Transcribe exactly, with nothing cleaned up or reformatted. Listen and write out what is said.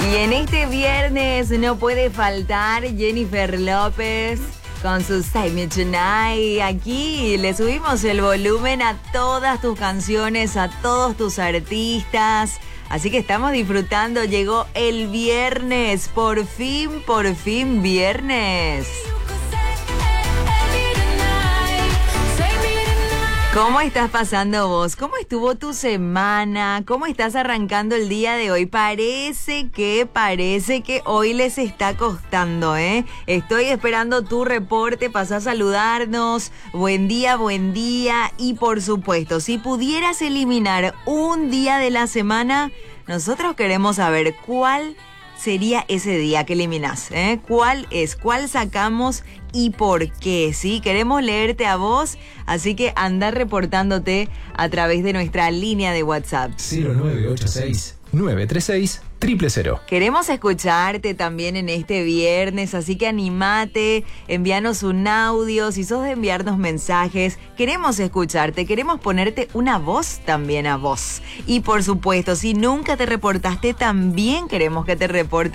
Y en este viernes no puede faltar Jennifer López con su Save Me Tonight. Aquí le subimos el volumen a todas tus canciones, a todos tus artistas. Así que estamos disfrutando. Llegó el viernes. Por fin, por fin viernes. ¿Cómo estás pasando vos? ¿Cómo estuvo tu semana? ¿Cómo estás arrancando el día de hoy? Parece que, parece que hoy les está costando, ¿eh? Estoy esperando tu reporte, pasá a saludarnos. Buen día, buen día. Y por supuesto, si pudieras eliminar un día de la semana, nosotros queremos saber cuál sería ese día que eliminás, ¿eh? ¿Cuál es? ¿Cuál sacamos y por qué? ¿Sí? Queremos leerte a vos, así que anda reportándote a través de nuestra línea de WhatsApp. cero nueve ocho seis, nueve tres seis, cero cero cero. Queremos escucharte también en este viernes, así que animate, envíanos un audio, si sos de enviarnos mensajes, queremos escucharte, queremos ponerte una voz también a vos. Y por supuesto, si nunca te reportaste, también queremos que te reportes.